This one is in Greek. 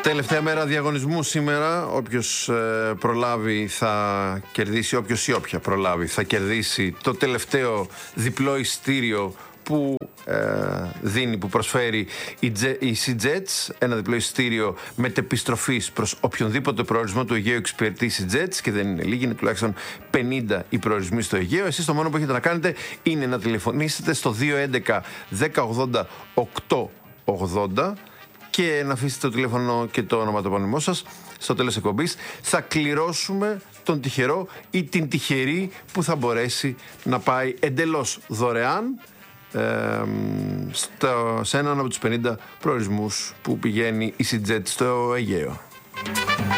Τελευταία μέρα διαγωνισμού σήμερα. Όποιος προλάβει θα κερδίσει, όποιος ή όποια προλάβει θα κερδίσει το τελευταίο διπλό εισιτήριο που δίνει, που προσφέρει η EasyJets. Ένα διπλό εισιτήριο μετεπιστροφής προς οποιονδήποτε προορισμό του Αιγαίου εξυπηρετεί EasyJets, και δεν είναι λίγοι, είναι τουλάχιστον 50 οι προορισμοί στο Αιγαίο. Εσείς το μόνο που έχετε να κάνετε είναι να τηλεφωνήσετε στο 211 1080 880 και να αφήσετε το τηλέφωνο και το ονοματεπώνυμό σας. Στο τέλος εκπομπής θα κληρώσουμε τον τυχερό ή την τυχερή που θα μπορέσει να πάει εντελώς δωρεάν σε έναν από τους 50 προορισμούς που πηγαίνει η EasyJet στο Αιγαίο.